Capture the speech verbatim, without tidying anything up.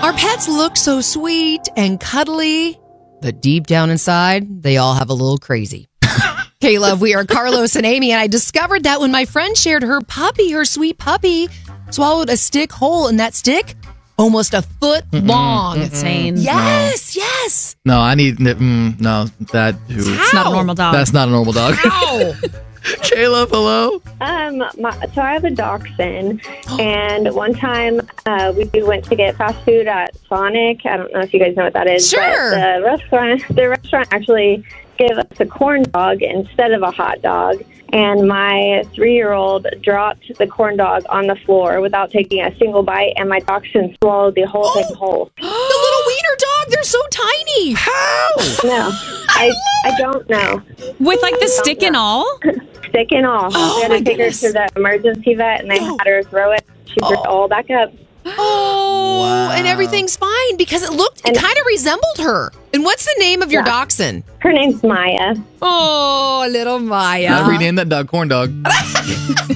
Our pets look so sweet and cuddly, but deep down inside, they all have a little crazy. Hey, love, we are Carlos and Amy, and I discovered that when my friend shared her puppy, her sweet puppy, swallowed a stick hole in that stick, almost a foot Mm-mm, long. mm-mm. Insane. Yes, no. yes. No, I need, mm, no, that. Ooh. It's not a normal dog. That's not a normal dog. Ow. Caleb, hello. Um, my, so I have a dachshund, and one time uh, we went to get fast food at Sonic. I don't know if you guys know what that is. Sure. But the restaurant, the restaurant actually gave us a corn dog instead of a hot dog, and my three-year-old dropped the corn dog on the floor without taking a single bite, and my dachshund swallowed the whole thing whole. The little wiener dog, they're so tiny. How? No, I I don't know. With like the stick and all? Stick and all. Oh, we had my to take goodness. her to the emergency vet, and they No. had her throw it. She threw it all back up. Oh, Wow. and everything's fine because it looked, it And- kind of resembled her. And what's the name of your Yeah. dachshund? Her name's Maya. Oh, little Maya. I renamed that dog Corn Dog.